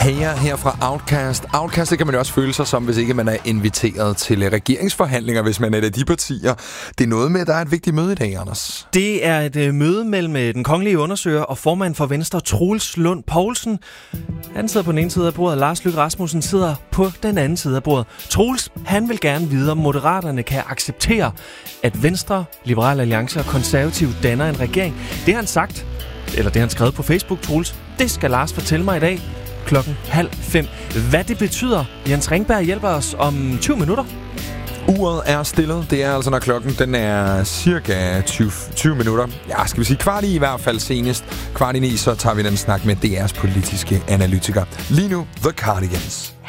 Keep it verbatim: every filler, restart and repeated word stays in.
Her, her fra Outcast. Outcast, det kan man jo også føle sig som, hvis ikke man er inviteret til regeringsforhandlinger, hvis man er af de partier. Det er noget med, at der er et vigtigt møde i dag, Anders. Det er et uh, møde mellem uh, den kongelige undersøger og formand for Venstre, Troels Lund Poulsen. Han sidder på den ene side af bordet, og Lars Løkke Rasmussen sidder på den anden side af bordet. Troels, han vil gerne vide, om Moderaterne kan acceptere, at Venstre, Liberal Alliance og Konservativ danner en regering. Det har han sagt, eller det har han skrevet på Facebook, Troels. Det skal Lars fortælle mig i dag klokken halv fem. Hvad det betyder, Jens Ringberg hjælper os om tyve minutter. Uret er stillet. Det er altså, når klokken den er cirka tyve, tyve minutter. Ja, skal vi sige kvart i i hvert fald senest. Kvart i ni, så tager vi den snak med D R's politiske analytiker. Lige nu, The Cardigans.